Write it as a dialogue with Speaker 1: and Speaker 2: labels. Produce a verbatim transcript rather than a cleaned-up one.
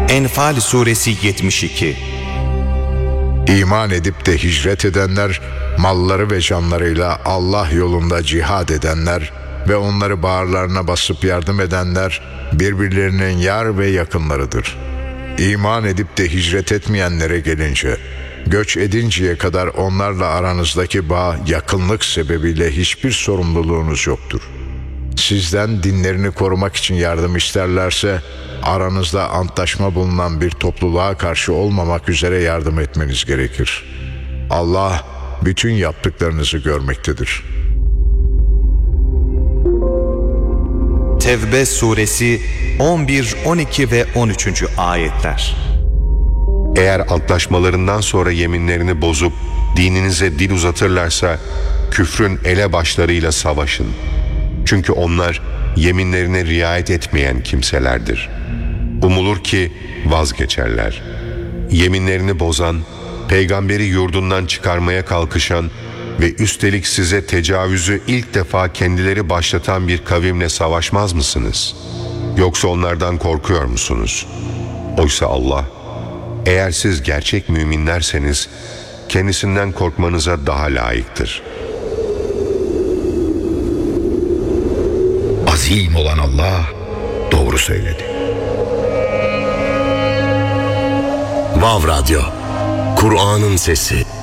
Speaker 1: Enfal Suresi yetmiş iki.
Speaker 2: İman edip de hicret edenler, malları ve canlarıyla Allah yolunda cihad edenler ve onları bağırlarına basıp yardım edenler birbirlerinin yar ve yakınlarıdır. İman edip de hicret etmeyenlere gelince, göç edinceye kadar onlarla aranızdaki bağ, yakınlık sebebiyle hiçbir sorumluluğunuz yoktur. Sizden dinlerini korumak için yardım isterlerse, aranızda antlaşma bulunan bir topluluğa karşı olmamak üzere yardım etmeniz gerekir. Allah bütün yaptıklarınızı görmektedir.
Speaker 1: Tevbe Suresi on bir, on iki ve on üçüncü ayetler.
Speaker 3: Eğer antlaşmalarından sonra yeminlerini bozup dininize dil uzatırlarsa küfrün elebaşlarıyla savaşın. Çünkü onlar yeminlerine riayet etmeyen kimselerdir. Umulur ki vazgeçerler. Yeminlerini bozan, peygamberi yurdundan çıkarmaya kalkışan ve üstelik size tecavüzü ilk defa kendileri başlatan bir kavimle savaşmaz mısınız? Yoksa onlardan korkuyor musunuz? Oysa Allah, eğer siz gerçek müminlerseniz kendisinden korkmanıza daha layıktır.
Speaker 4: Azim olan Allah doğru söyledi. Vav Radyo, Kur'an'ın sesi.